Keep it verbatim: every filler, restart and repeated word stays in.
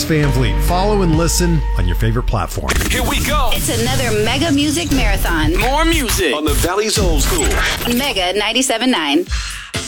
Chris Van Vliet. Follow and listen on your favorite platform. Here we go. It's another Mega Music Marathon. More music on the Valley's Old School. Mega ninety-seven point nine.